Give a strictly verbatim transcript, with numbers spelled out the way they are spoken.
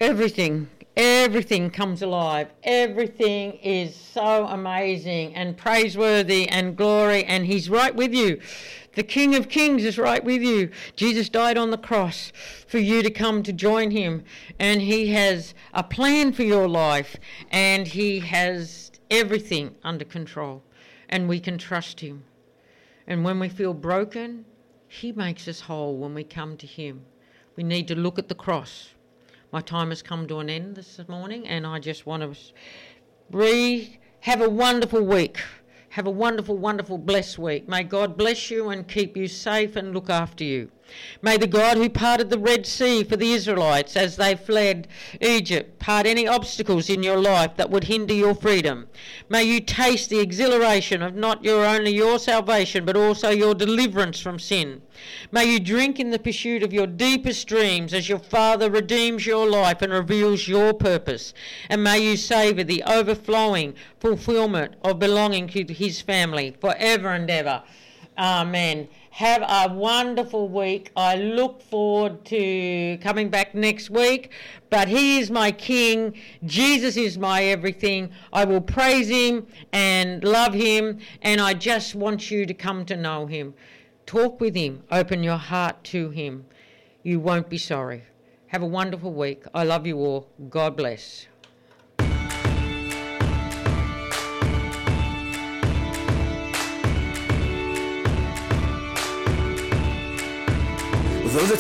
everything, everything comes alive. Everything is so amazing and praiseworthy and glory, and he's right with you. The King of Kings is right with you. Jesus died on the cross for you to come to join him, and he has a plan for your life, and he has everything under control, and we can trust him. And when we feel broken, he makes us whole when we come to him. We need to look at the cross. My time has come to an end this morning, and I just want to breathe. Have a wonderful week. Have a wonderful, wonderful, blessed week. May God bless you and keep you safe and look after you. May the God who parted the Red Sea for the Israelites as they fled Egypt part any obstacles in your life that would hinder your freedom. May you taste the exhilaration of not your only your salvation but also your deliverance from sin. May you drink in the pursuit of your deepest dreams as your Father redeems your life and reveals your purpose. And may you savour the overflowing fulfilment of belonging to his family forever and ever. Amen. Have a wonderful week. I look forward to coming back next week. But he is my King. Jesus is my everything. I will praise him and love him. And I just want you to come to know him. Talk with him. Open your heart to him. You won't be sorry. Have a wonderful week. I love you all. God bless. Though the